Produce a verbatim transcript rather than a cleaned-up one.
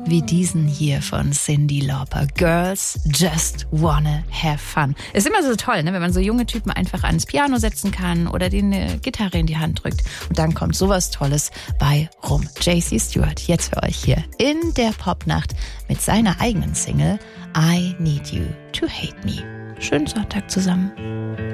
wie diesen hier von Cyndi Lauper. Girls just wanna have fun. Ist immer so toll, ne? Wenn man so junge Typen einfach ans Piano setzen kann oder denen eine Gitarre in die Hand drückt. Und dann kommt sowas Tolles bei rum. J C Stewart, jetzt für euch hier in der Popnacht mit seiner eigenen Single I Need You to Hate Me. Schönen Sonntag zusammen.